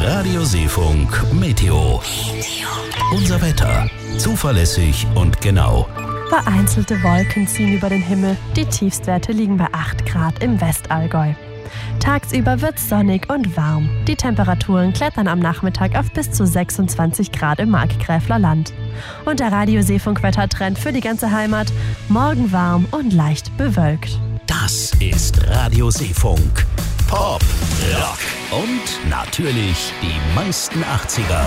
Radio Seefunk Meteo. Unser Wetter. Zuverlässig und genau. Vereinzelte Wolken ziehen über den Himmel. Die Tiefstwerte liegen bei 8 Grad im Westallgäu. Tagsüber wird es sonnig und warm. Die Temperaturen klettern am Nachmittag auf bis zu 26 Grad im Markgräfler Land. Und der Radio Seefunk-Wettertrend für die ganze Heimat: morgen warm und leicht bewölkt. Das ist Radio Seefunk. Pop, Rock und natürlich die meisten 80er.